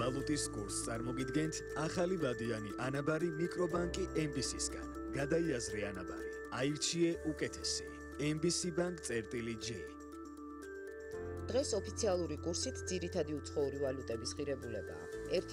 ვალუტის კურსს წარმოგიდგენთ ახალი ვადიანი ანაბარი მიკრობანკი MBC-სგან. გადაიაზრე ანაბარი, აირჩიე უკეთესი. MBC Bank-J. დღეს ოფიციალური კურსით ძირითადი უცხოური ვალუტების ღირებულებაა.